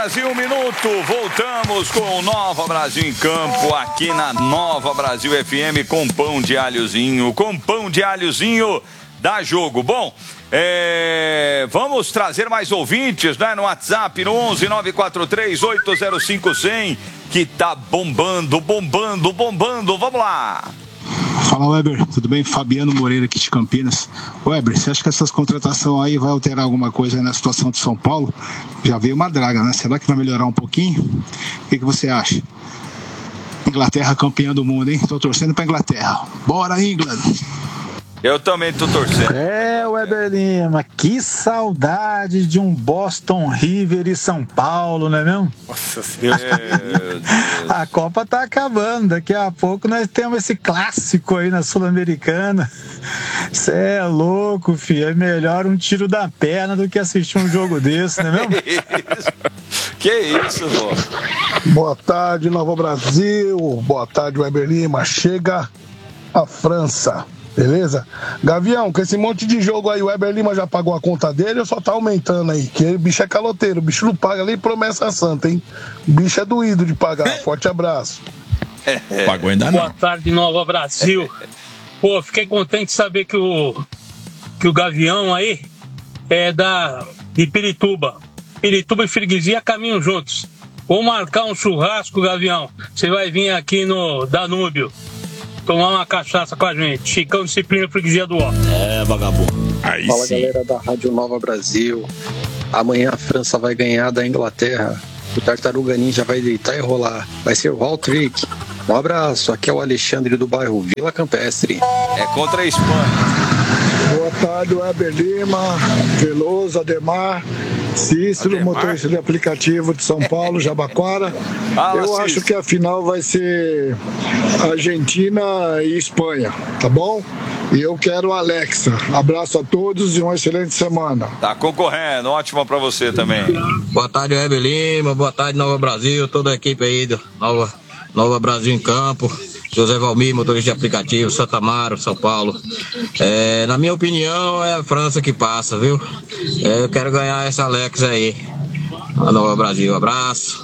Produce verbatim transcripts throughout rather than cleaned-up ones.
horas e um minuto. Voltamos com o Nova Brasil em Campo, aqui na Nova Brasil F M, com pão de alhozinho. Com pão de alhozinho, dá jogo. Bom, é... vamos trazer mais ouvintes, né? No WhatsApp, no onze nove quatro três oito zero cinco zero zero, que tá bombando, bombando, bombando. Vamos lá. Fala, Weber, tudo bem? Fabiano Moreira aqui de Campinas. Weber, você acha que essas contratações aí vai alterar alguma coisa aí na situação de São Paulo? Já veio uma draga, né? Será que vai melhorar um pouquinho? O que, que você acha? Inglaterra campeã do mundo, hein? Tô torcendo pra Inglaterra. Bora, England! Eu também tô torcendo. É, Weber Lima, que saudade de um Boston River e São Paulo, não é mesmo? Nossa Senhora. A Copa tá acabando, daqui a pouco nós temos esse clássico aí na Sul-Americana. Cê é louco, filho, é melhor um tiro da perna do que assistir um jogo desse, não é mesmo? Que isso, pô? Boa tarde, Nova Brasil, boa tarde, Weber Lima, chega a França. Beleza? Gavião, com esse monte de jogo aí, o Weber Lima já pagou a conta dele ou só tá aumentando aí? Que o bicho é caloteiro, o bicho não paga nem promessa santa, hein? O bicho é doído de pagar. Forte abraço. Pagou ainda não. Boa tarde, Nova Brasil. Pô, fiquei contente de saber que o, que o Gavião aí é da, de Pirituba. Pirituba e Freguesia caminham juntos. Vou marcar um churrasco, Gavião. Você vai vir aqui no Danúbio tomar uma cachaça com a gente. Chicão, Disciplina, Freguesia do Ó. É, vagabundo. Aí Fala, sim. Galera da Rádio Nova Brasil. Amanhã a França vai ganhar da Inglaterra. O Tartaruga Ninja vai deitar e rolar. Vai ser o Hat-Trick. Um abraço. Aqui é o Alexandre do bairro Vila Campestre. É contra a Espanha. Boa tarde, Weber Lima, Veloso, Ademar, Cícero, Ademar. Motorista de aplicativo de São Paulo, Jabaquara. Fala, Eu Cícero. acho que a final vai ser Argentina e Espanha, tá bom? E eu quero a Alexa. Abraço a todos e uma excelente semana. Tá concorrendo, ótima pra você também. Boa tarde, Weber Lima, boa tarde, Nova Brasil, toda a equipe aí do Nova, Nova Brasil em Campo. José Valmir, motorista de aplicativo, Santa Amaro, São Paulo. É, na minha opinião, é a França que passa, viu? É, eu quero ganhar essa Alexa aí. A Nova Brasil, abraço.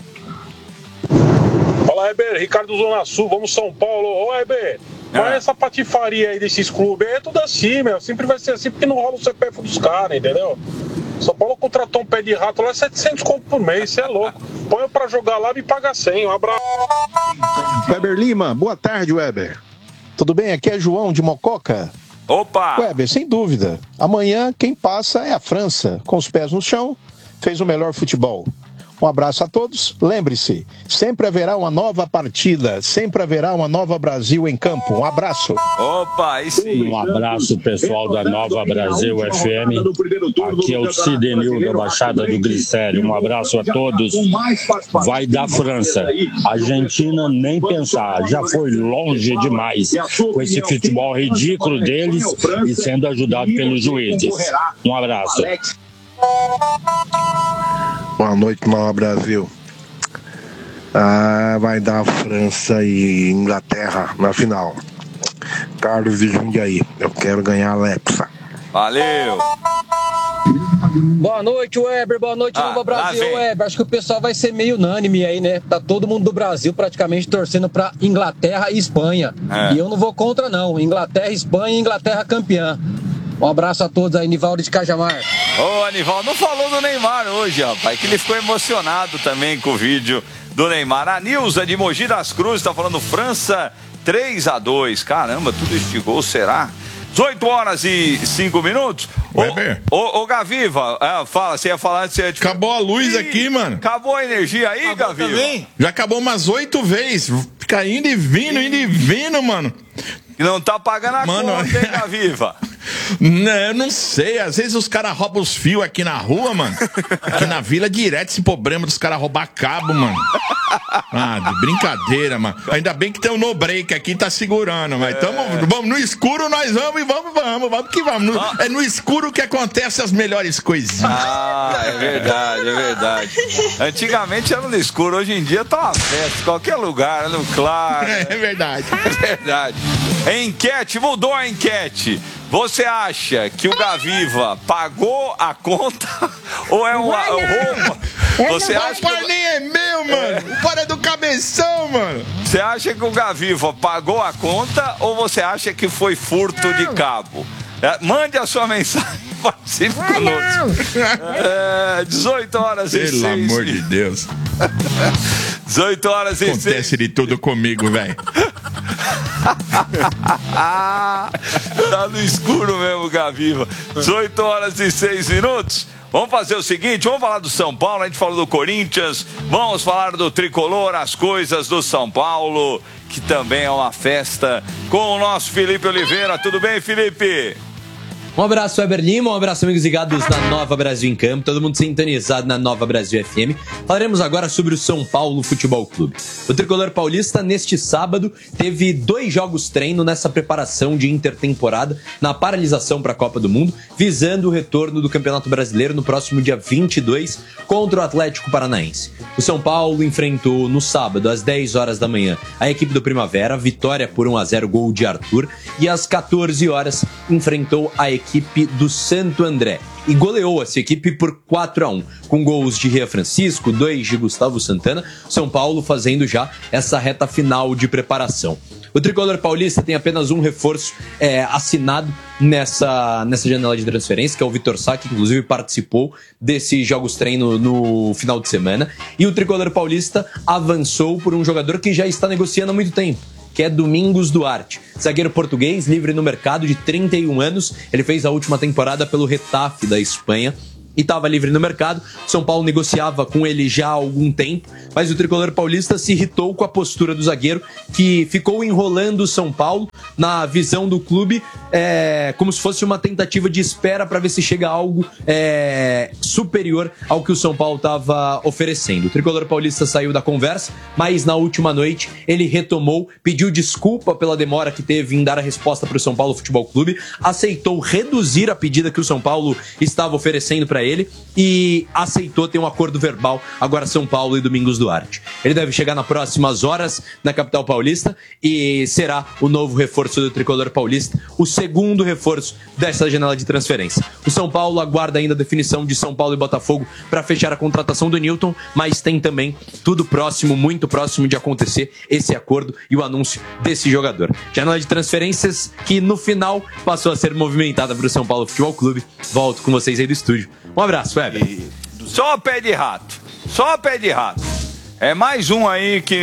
Fala, Heber, Ricardo Zona Sul, vamos São Paulo. Ô, Heber, qual é essa patifaria aí desses clubes? É tudo assim, meu. Sempre vai ser assim porque não rola o C P F dos caras, entendeu? São Paulo contratou um pé de rato lá, setecentos conto por mês, você é louco. Põe eu pra jogar lá e me paga cem. Um abraço. Weber Lima, boa tarde, Weber. Tudo bem? Aqui é João de Mococa. Opa! Weber, sem dúvida. Amanhã quem passa é a França, com os pés no chão, fez o melhor futebol. Um abraço a todos. Lembre-se, sempre haverá uma nova partida, sempre haverá uma Nova Brasil em campo. Um abraço. Opa, aí sim. Um abraço, pessoal da Nova Brasil F M. Aqui é o Cidenil da Baixada do Glicério. Um abraço a todos. Vai da França. Argentina, nem pensar. Já foi longe demais com esse futebol ridículo deles e sendo ajudado pelos juízes. Um abraço. Boa noite, Nova Brasil. Ah, vai dar França e Inglaterra na final. Carlos de Jundiaí. Eu quero ganhar a Alexa. Valeu. Boa noite, Weber. Boa noite, ah, Nova Brasil, Weber. Acho que o pessoal vai ser meio unânime aí, né? Tá todo mundo do Brasil praticamente torcendo pra Inglaterra e Espanha. É. E eu não vou contra, não. Inglaterra, Espanha e Inglaterra campeã. Um abraço a todos aí, Nivaldo de Cajamar. Ô, Anivaldo, não falou do Neymar hoje, rapaz, que ele ficou emocionado também com o vídeo do Neymar. A Nilza de Mogi das Cruzes tá falando França três a dois. Caramba, tudo este gol, será? dezoito horas e cinco minutos. Weber. Ô, ô, ô Gaviva, é, fala, você ia falar... Você ia te... Acabou a luz Ih, aqui, mano. Acabou a energia aí, acabou Gaviva? Também? Já acabou umas oito vezes. Fica indo e vindo, indo e vindo, mano. E não tá pagando a mano, conta, hein, Gaviva? Não, eu não sei. Às vezes os caras roubam os fios aqui na rua, mano. Aqui na vila, direto esse problema dos caras roubar cabo, mano. Ah, de brincadeira, mano. Ainda bem que tem um no-break aqui, tá segurando, mas tamo, é. vamos no escuro, nós vamos e vamos, vamos, vamos que vamos. No, ah. É no escuro que acontecem as melhores coisinhas. Ah, é verdade, é verdade. Antigamente era no escuro, hoje em dia tá uma festa, qualquer lugar, no claro. É, é verdade. É verdade. Enquete, mudou a enquete. Você acha que o Gaviva pagou a conta ou é um roubo? Você acha que... O par nem é meu, mano. O par é do Cabeção, mano. Você acha que o Gaviva pagou a conta ou você acha que foi furto de cabo? É, mande a sua mensagem, participe conosco. É, dezoito horas e seis. Pelo amor de Deus. dezoito horas e seis. Acontece de tudo comigo, velho. Tá no escuro mesmo, Gaviva. dezoito horas e seis minutos. Vamos fazer o seguinte, vamos falar do São Paulo, a gente falou do Corinthians, vamos falar do Tricolor, as coisas do São Paulo, que também é uma festa, com o nosso Felipe Oliveira. Tudo bem, Felipe? Um abraço, Weber Lima, um abraço, amigos ligados na Nova Brasil em Campo, todo mundo sintonizado na Nova Brasil F M. Falaremos agora sobre o São Paulo Futebol Clube. O tricolor paulista, neste sábado, teve dois jogos treino nessa preparação de intertemporada, na paralisação para a Copa do Mundo, visando o retorno do Campeonato Brasileiro no próximo dia vinte e dois contra o Atlético Paranaense. O São Paulo enfrentou no sábado, às dez horas da manhã, a equipe do Primavera, vitória por um a zero, gol de Arthur, e às quatorze horas enfrentou a equipe equipe do Santo André e goleou essa equipe por quatro a um, com gols de Rian Francisco, dois de Gustavo Santana, São Paulo fazendo já essa reta final de preparação. O tricolor paulista tem apenas um reforço é, assinado nessa, nessa janela de transferência, que é o Vitor Sá, que inclusive participou desses jogos treino no final de semana, e o tricolor paulista avançou por um jogador que já está negociando há muito tempo, que é Domingos Duarte, zagueiro português, livre no mercado, de trinta e um anos. Ele fez a última temporada pelo Getafe da Espanha e estava livre no mercado. São Paulo negociava com ele já há algum tempo, mas o tricolor paulista se irritou com a postura do zagueiro, que ficou enrolando o São Paulo na visão do clube, é, como se fosse uma tentativa de espera para ver se chega algo é, superior ao que o São Paulo estava oferecendo. O tricolor paulista saiu da conversa, mas na última noite ele retomou, pediu desculpa pela demora que teve em dar a resposta para o São Paulo Futebol Clube, aceitou reduzir a pedida que o São Paulo estava oferecendo para ele e aceitou ter um acordo verbal. Agora São Paulo e Domingos Duarte. Ele deve chegar nas próximas horas na capital paulista e será o novo reforço do tricolor paulista, o segundo reforço dessa janela de transferência. O São Paulo aguarda ainda a definição de São Paulo e Botafogo para fechar a contratação do Newton, mas tem também tudo próximo, muito próximo de acontecer esse acordo e o anúncio desse jogador. Janela de transferências que no final passou a ser movimentada para o São Paulo Futebol Clube. Volto com vocês aí do estúdio. Um abraço, Weber. Só pé de rato. Só pé de rato. É mais um aí que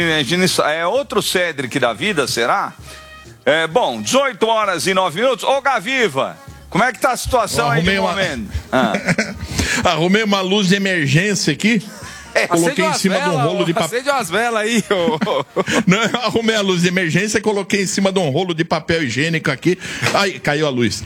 é outro Cedric da vida, será? É, bom, dezoito horas e nove minutos. Ô, Gaviva, como é que tá a situação aí de momento? Uma... Ah. Arrumei uma luz de emergência aqui. É, coloquei em cima vela, de um rolo de papel. Acende umas velas aí, ô. Não, eu arrumei a luz de emergência e coloquei em cima de um rolo de papel higiênico aqui. Aí, caiu a luz.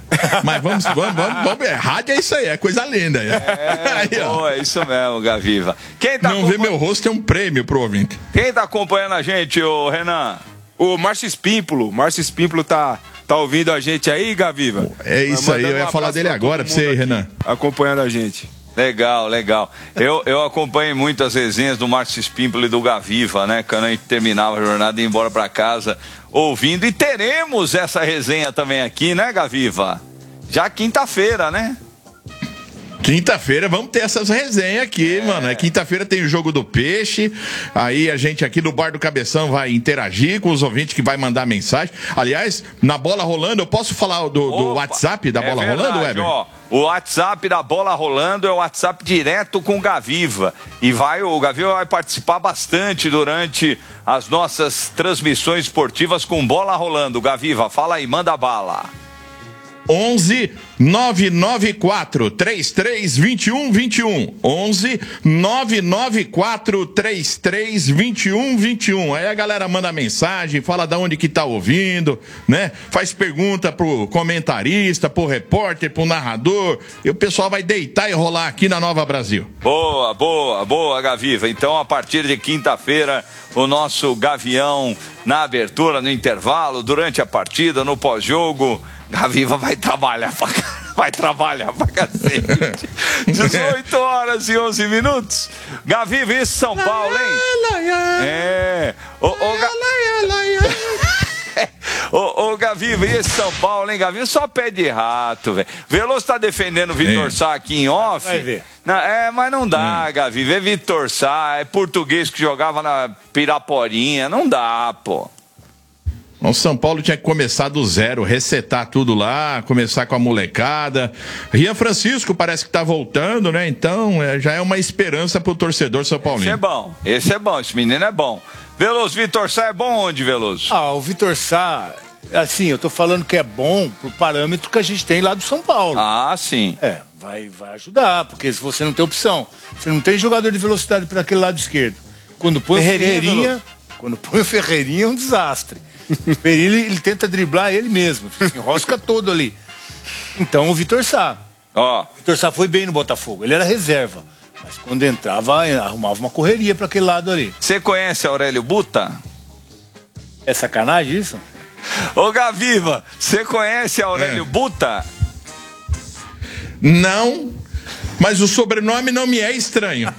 Mas vamos, vamos, vamos, vamos. É, rádio é isso aí, é coisa linda. É, aí, boa, é isso mesmo, Gaviva. Quem tá Não acompanha... vê meu rosto é um prêmio pro ouvinte. Quem tá acompanhando a gente, ô Renan? O Márcio Espímpolo. Márcio Espímpolo tá, tá ouvindo a gente aí, Gaviva? É isso aí, eu ia um falar dele agora pra você, Renan. Acompanhando a gente. Legal, legal. Eu, eu acompanhei muito as resenhas do Márcio Espímpolo e do Gaviva, né? Quando a gente terminava a jornada e ia embora pra casa ouvindo. E teremos essa resenha também aqui, né, Gaviva? Já quinta-feira, né? Quinta-feira vamos ter essas resenhas aqui, é. mano. É, quinta-feira tem o Jogo do Peixe. Aí a gente aqui do Bar do Cabeção vai interagir com os ouvintes que vai mandar mensagem. Aliás, na Bola Rolando, eu posso falar do, do WhatsApp da é Bola verdade, Rolando, Weber? Ó, o WhatsApp da Bola Rolando é o WhatsApp direto com o Gaviva. E vai, o Gaviva vai participar bastante durante as nossas transmissões esportivas com Bola Rolando. Gaviva, fala aí, manda bala. onze nove nove quatro três três dois um dois um. onze nove nove quatro três três dois um dois um. Aí a galera manda mensagem, fala da onde que tá ouvindo, né? Faz pergunta pro comentarista, pro repórter, pro narrador. E o pessoal vai deitar e rolar aqui na Nova Brasil. Boa, boa, boa, Gaviva. Então, a partir de quinta-feira, o nosso Gavião na abertura, no intervalo, durante a partida, no pós-jogo. Gaviva vai trabalhar pra, vai trabalhar pra cacete. dezoito horas e onze minutos. Gaviva, isso São Paulo, hein? É. Ô, ô, Ga... Ô, ô, Gaviva, e esse São Paulo, hein, Gaviva? Só pé de rato, velho. Veloso tá defendendo o Vitor Sá aqui em off. Vai ver. Não, é, mas não dá, hum. Gaviva. É Vitor Sá, é português que jogava na Piraporinha. Não dá, pô. O São Paulo tinha que começar do zero, resetar tudo lá, começar com a molecada. Rian Francisco parece que tá voltando, né? Então é, já é uma esperança pro torcedor São Paulino. Esse é bom, esse é bom, esse menino é bom. Veloso, Vitor Sá é bom onde, Veloso? Ah, o Vitor Sá, assim, eu tô falando que é bom pro parâmetro que a gente tem lá do São Paulo. Ah, sim. É, vai, vai ajudar, porque se você não tem opção, você não tem jogador de velocidade para aquele lado esquerdo. Quando põe o Ferreirinha, quando põe o Ferreirinha é um desastre. O Ferreirinha, ele, ele tenta driblar ele mesmo, se enrosca todo ali. Então o Vitor Sá. Ó. O Vitor Sá foi bem no Botafogo, ele era reserva. Mas quando entrava, arrumava uma correria para aquele lado ali. Você conhece Aurélio Buta? É sacanagem isso? Ô, Gaviva, você conhece Aurélio é. Buta? Não, mas o sobrenome não me é estranho.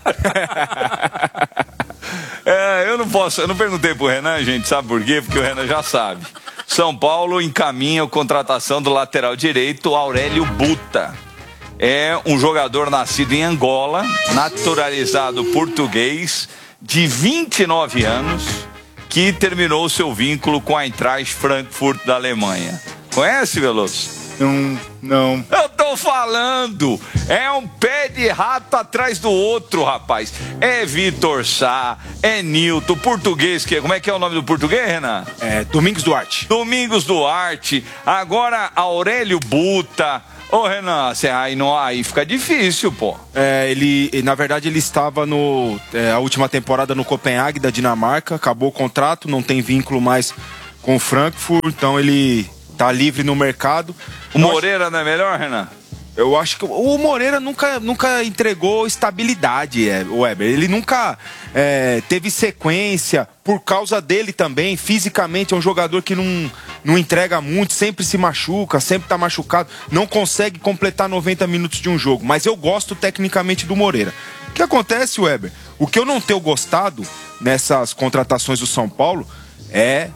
É, eu não posso, eu não perguntei pro Renan, gente, sabe por quê? Porque o Renan já sabe. São Paulo encaminha a contratação do lateral direito, Aurélio Buta. É um jogador nascido em Angola, naturalizado português, de vinte e nove anos, que terminou seu vínculo com a Eintracht Frankfurt da Alemanha. Conhece, Veloso? Não, não. Eu tô falando, é um pé de rato atrás do outro, rapaz. É Vitor Sá, é Nilton, português, que, como é que é o nome do português, Renan? É Domingos Duarte. Domingos Duarte, agora Aurélio Buta. Ô, Renan, cê, aí, não, aí fica difícil, pô. É, ele, na verdade, ele estava no é, a última temporada no Copenhague da Dinamarca, acabou o contrato, não tem vínculo mais com o Frankfurt, então ele tá livre no mercado. O Moreira não é melhor, Renan? Eu acho que o Moreira nunca, nunca entregou estabilidade, é, Weber. Ele nunca é, teve sequência, por causa dele também. Fisicamente é um jogador que não, não entrega muito, sempre se machuca, sempre tá machucado, não consegue completar noventa minutos de um jogo. Mas eu gosto tecnicamente do Moreira. O que acontece, Weber? O que eu não tenho gostado nessas contratações do São Paulo é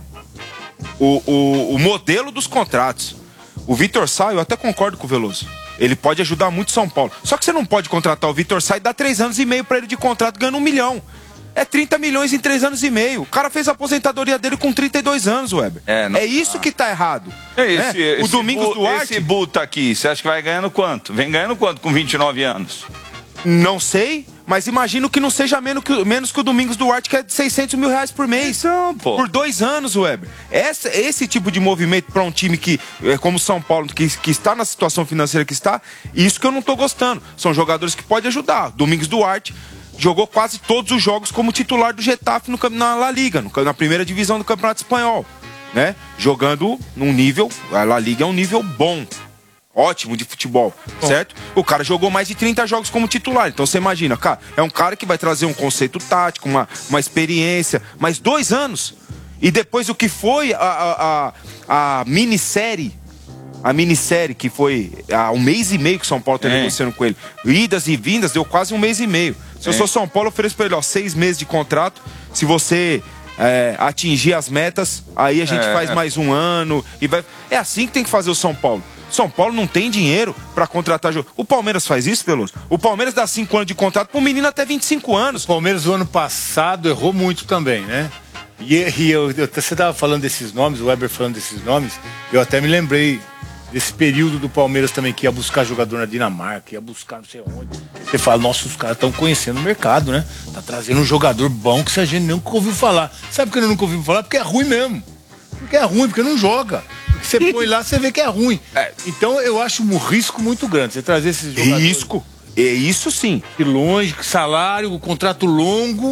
o, o, o modelo dos contratos. O Vitor Sá, eu até concordo com o Veloso. Ele pode ajudar muito São Paulo. Só que você não pode contratar o Vitor Sá e dar três anos e meio pra ele de contrato ganhando um milhão. É trinta milhões em três anos e meio. O cara fez a aposentadoria dele com trinta e dois anos, Weber. É, não... é isso que tá errado. É esse, né? esse O Domingos bu, Duarte... Esse Buta aqui, você acha que vai ganhando quanto? Vem ganhando quanto com vinte e nove anos? Não sei, mas imagino que não seja menos que, menos que o Domingos Duarte, que é de seiscentos mil reais por mês. Então, pô. Por dois anos, Weber. Essa, esse tipo de movimento para um time que, é como o São Paulo, que, que está na situação financeira que está, isso que eu não tô gostando. São jogadores que podem ajudar. Domingos Duarte jogou quase todos os jogos como titular do Getafe no, na La Liga, no, na primeira divisão do Campeonato Espanhol, né? Jogando num nível, a La Liga é um nível bom. Ótimo de futebol, bom, certo? O cara jogou mais de trinta jogos como titular. Então você imagina, cara, é um cara que vai trazer um conceito tático, uma, uma experiência, mas dois anos. E depois o que foi a, a, a, a minissérie, a minissérie que foi há um mês e meio que o São Paulo está negociando com ele. Idas e vindas, deu quase um mês e meio. Se é. eu sou São Paulo, eu ofereço para ele, ó, seis meses de contrato. Se você é, atingir as metas, aí a gente é. faz mais um ano. E vai... É assim que tem que fazer o São Paulo. São Paulo não tem dinheiro pra contratar jogador. O Palmeiras faz isso, Veloso? O Palmeiras dá cinco anos de contrato pro menino até vinte e cinco anos. O Palmeiras, o ano passado, errou muito também, né? E, e eu, eu, você tava falando desses nomes, o Weber falando desses nomes, eu até me lembrei desse período do Palmeiras também, que ia buscar jogador na Dinamarca, ia buscar não sei onde. Você fala, nossa, os caras estão conhecendo o mercado, né? Tá trazendo um jogador bom que a gente nunca ouviu falar. Sabe por que eu nunca ouvi falar? Porque é ruim mesmo. Porque é ruim, porque não joga. Você põe lá, você vê que é ruim. É. Então eu acho um risco muito grande você trazer esses jogadores. Risco? É isso sim. De longe, salário, contrato longo.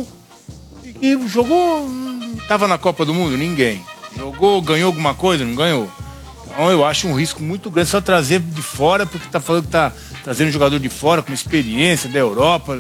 E, e jogou. Tava na Copa do Mundo? Ninguém. Jogou, ganhou alguma coisa? Não ganhou. Então eu acho um risco muito grande só trazer de fora, porque tá falando que tá trazendo um jogador de fora com experiência da Europa.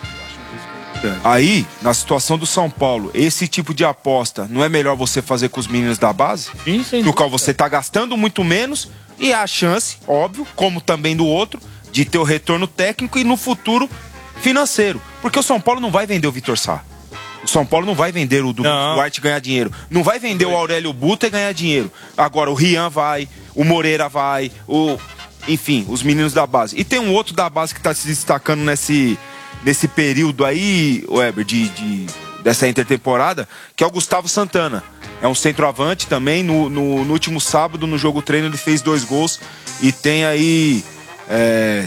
Aí, na situação do São Paulo, esse tipo de aposta, não é melhor você fazer com os meninos da base? Sim, sim. No qual você tá gastando muito menos e há a chance, óbvio, como também do outro, de ter o retorno técnico e no futuro financeiro. Porque o São Paulo não vai vender o Vitor Sá. São Paulo não vai vender o Duarte e ganhar dinheiro. Não vai vender o Aurélio Buta e ganhar dinheiro. Agora o Rian vai, o Moreira vai, o... enfim, os meninos da base. E tem um outro da base que está se destacando nesse, nesse período aí, Weber, de, de, dessa intertemporada, que é o Gustavo Santana. É um centroavante também. No, no, no último sábado, no jogo treino, ele fez dois gols. E tem aí... É,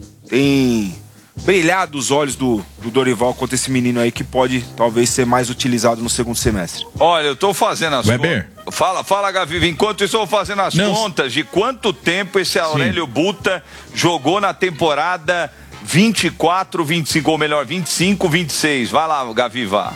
tem brilhado os olhos do, do Dorival contra esse menino aí que pode talvez ser mais utilizado no segundo semestre. Olha, eu tô fazendo as Weber. contas. Fala, fala, Gavi. Enquanto isso, eu vou fazendo as Não. contas de quanto tempo esse Aurélio Sim. Buta jogou na temporada vinte e quatro, vinte e cinco, ou melhor, vinte e cinco, vinte e seis. Vai lá, Gavi, vá.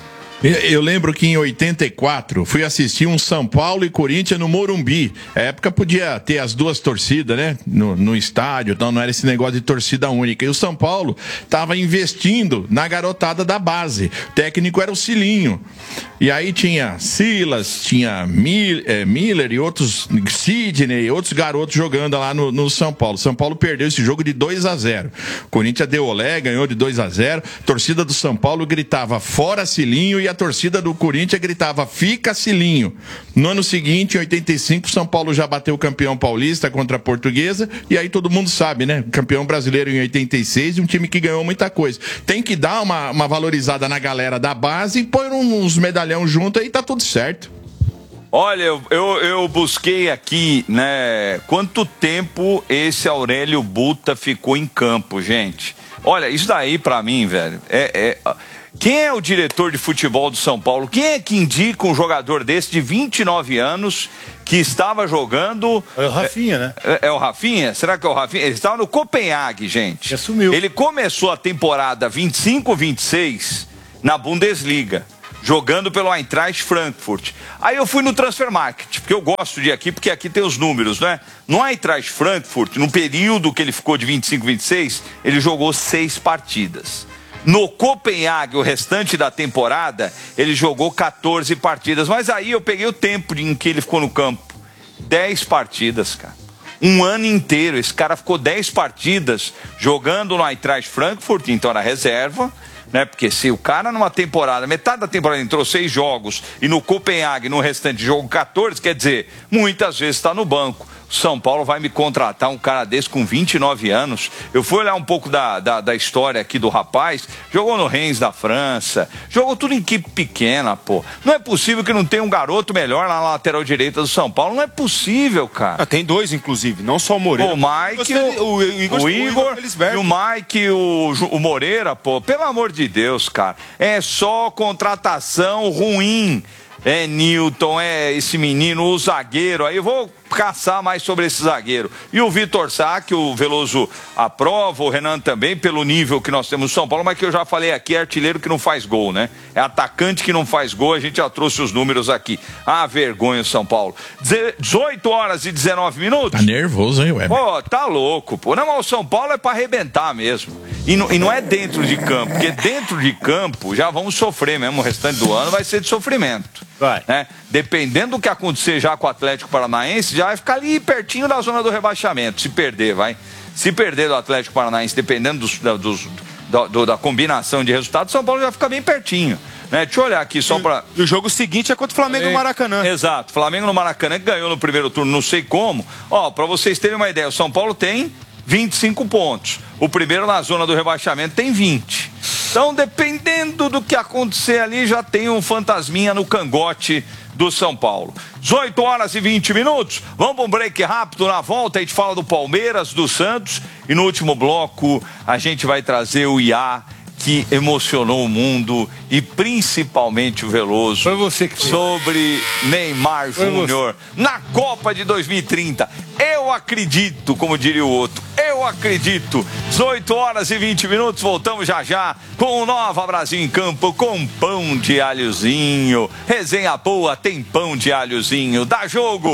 Eu lembro que em oitenta e quatro fui assistir um São Paulo e Corinthians no Morumbi. A época podia ter as duas torcidas, né? No, no estádio, então não era esse negócio de torcida única. E o São Paulo estava investindo na garotada da base. O técnico era o Cilinho. E aí tinha Silas, tinha Mil, é, Miller e outros, Sidney, outros garotos jogando lá no, no São Paulo. São Paulo perdeu esse jogo de dois a zero. Corinthians deu olé, ganhou de dois a zero. A torcida do São Paulo gritava fora Cilinho e a torcida do Corinthians gritava fica Cilinho. No ano seguinte, em oitenta e cinco, São Paulo já bateu o campeão paulista contra a Portuguesa, e aí todo mundo sabe, né? Campeão brasileiro em oitenta e seis e um time que ganhou muita coisa. Tem que dar uma, uma valorizada na galera da base e pôr uns medalhão junto aí, tá tudo certo. Olha, eu, eu, eu busquei aqui, né, quanto tempo esse Aurélio Buta ficou em campo, gente. Olha, isso daí pra mim, velho, é... é... Quem é o diretor de futebol do São Paulo? Quem é que indica um jogador desse de vinte e nove anos que estava jogando... É o Rafinha, né? É, é o Rafinha? Será que é o Rafinha? Ele estava no Copenhague, gente. Assumiu. Ele começou a temporada vinte e cinco, vinte e seis na Bundesliga, jogando pelo Eintracht Frankfurt. Aí eu fui no Transfer Market, porque eu gosto de ir aqui, porque aqui tem os números, né? No Eintracht Frankfurt, no período que ele ficou de vinte e cinco, vinte e seis, ele jogou seis partidas. No Copenhague, o restante da temporada, ele jogou quatorze partidas. Mas aí eu peguei o tempo em que ele ficou no campo. dez partidas, cara. Um ano inteiro. Esse cara ficou dez partidas jogando no Eintracht Frankfurt, então era reserva, né? Porque se o cara numa temporada, metade da temporada entrou seis jogos e no Copenhague, no restante jogo quatorze, quer dizer, muitas vezes está no banco. São Paulo vai me contratar um cara desse com vinte e nove anos. Eu fui olhar um pouco da, da, da história aqui do rapaz. Jogou no Rennes da França. Jogou tudo em equipe pequena, pô. Não é possível que não tenha um garoto melhor na lateral direita do São Paulo. Não é possível, cara. Ah, tem dois, inclusive. Não só o Moreira. O Mike, o, o, o Igor, o Igor e o Mike, o, o Moreira, pô. Pelo amor de Deus, cara. É só contratação ruim. É Newton, é esse menino, o zagueiro. Aí eu vou caçar mais sobre esse zagueiro. E o Vitor Sá, que o Veloso aprova, o Renan também, pelo nível que nós temos no São Paulo, mas que eu já falei aqui, é artilheiro que não faz gol, né? É atacante que não faz gol, a gente já trouxe os números aqui. Ah, vergonha o São Paulo. dezoito horas e dezenove minutos. Tá nervoso, hein, Weber? Pô, tá louco, pô. Não, mas o São Paulo é pra arrebentar mesmo. E não, e não é dentro de campo, porque dentro de campo já vamos sofrer mesmo, o restante do ano vai ser de sofrimento. Vai. Né? Dependendo do que acontecer já com o Atlético Paranaense, já vai ficar ali pertinho da zona do rebaixamento. Se perder, vai. Se perder do Atlético Paranaense, dependendo dos, dos, do, do, da combinação de resultados, São Paulo já fica bem pertinho. Né? Deixa eu olhar aqui só para. O jogo seguinte é contra o Flamengo no Maracanã. Exato, Flamengo no Maracanã, que ganhou no primeiro turno, não sei como. Ó, para vocês terem uma ideia, o São Paulo tem vinte e cinco pontos. O primeiro na zona do rebaixamento tem vinte. Então, dependendo do que acontecer ali, já tem um fantasminha no cangote do São Paulo. dezoito horas e vinte minutos. Vamos para um break rápido. Na volta a gente fala do Palmeiras, do Santos. E no último bloco a gente vai trazer o I A, que emocionou o mundo e principalmente o Veloso. Foi você que fez. Sobre Neymar Júnior na Copa de dois mil e trinta. Eu acredito, como diria o outro, eu acredito. dezoito horas e vinte minutos, voltamos já já com o Nova Brasil em Campo, com pão de alhozinho. Resenha boa, tem pão de alhozinho. Dá jogo!